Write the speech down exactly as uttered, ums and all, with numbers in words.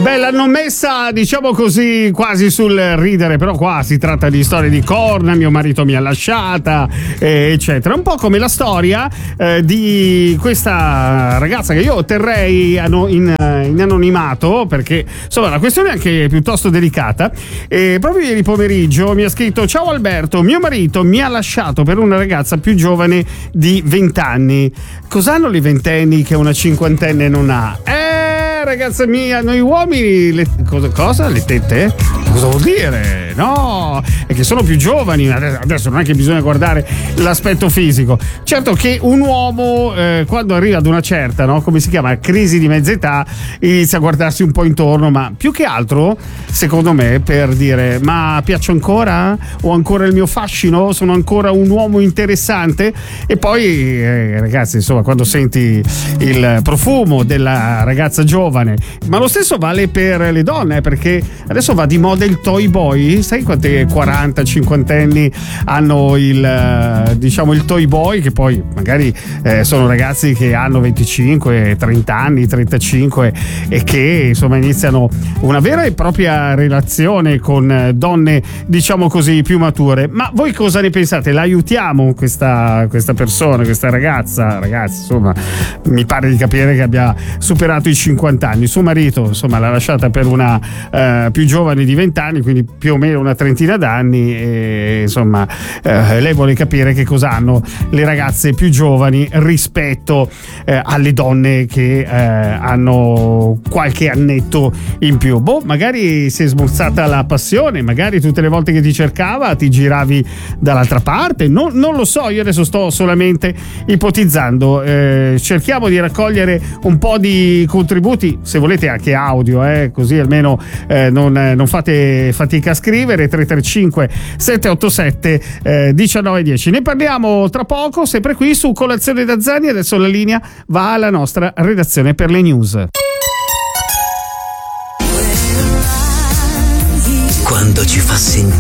Beh, l'hanno messa, diciamo così, quasi sul ridere, però qua si tratta di storie di corna, mio marito mi ha lasciata, eh, eccetera. Un po' come la storia eh, di questa ragazza che io terrei in, in anonimato, perché insomma la questione è anche piuttosto delicata. E proprio ieri pomeriggio mi ha scritto: ciao Alberto, mio marito mi ha lasciato per una ragazza più giovane di venti anni. Cos'hanno i ventenni che una cinquantenne non ha? Eh, ragazza mia, noi uomini le, cosa, cosa? Le tette? Cosa vuol dire? No, è che sono più giovani. Adesso non è che bisogna guardare l'aspetto fisico. Certo che un uomo eh, quando arriva ad una certa, no, come si chiama, crisi di mezza età, inizia a guardarsi un po' intorno, ma più che altro secondo me per dire: ma piaccio ancora? Ho ancora il mio fascino? Sono ancora un uomo interessante? E poi eh, ragazzi, insomma, quando senti il profumo della ragazza giovane, ma lo stesso vale per le donne, perché adesso va di moda il toy boy. Sai quante quaranta cinquantenni hanno il, diciamo, il toy boy, che poi magari eh, sono ragazzi che hanno venticinque, trenta anni, trentacinque, e che insomma iniziano una vera e propria relazione con donne, diciamo così, più mature. Ma voi cosa ne pensate? La aiutiamo questa, questa persona, questa ragazza? Ragazzi, insomma, mi pare di capire che abbia superato i cinquanta anni. Suo marito, insomma, l'ha lasciata per una eh, più giovane di venti anni, quindi più o meno una trentina d'anni, e insomma eh, lei vuole capire che cosa hanno le ragazze più giovani rispetto eh, alle donne che eh, hanno qualche annetto in più. Boh, magari si è smorzata la passione, magari tutte le volte che ti cercava ti giravi dall'altra parte, non, non lo so, io adesso sto solamente ipotizzando. Eh, cerchiamo di raccogliere un po' di contributi, se volete anche audio, eh, così almeno eh, non, non fate fatica a scrivere. Tre tre cinque sette otto sette uno nove uno zero. Ne parliamo tra poco, sempre qui su Colazione da Zani. Adesso la linea va alla nostra redazione per le news. Quando ci fa sentire